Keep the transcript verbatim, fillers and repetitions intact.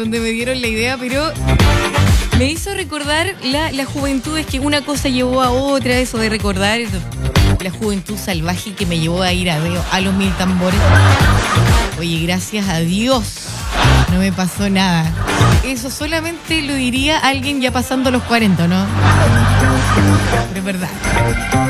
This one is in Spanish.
donde me dieron la idea, pero me hizo recordar la, la juventud. Es que una cosa llevó a otra, eso de recordar la juventud salvaje que me llevó a ir a, a los mil tambores. Oye, gracias a Dios no me pasó nada. Eso solamente lo diría alguien ya pasando los cuarenta, ¿no? Pero es verdad.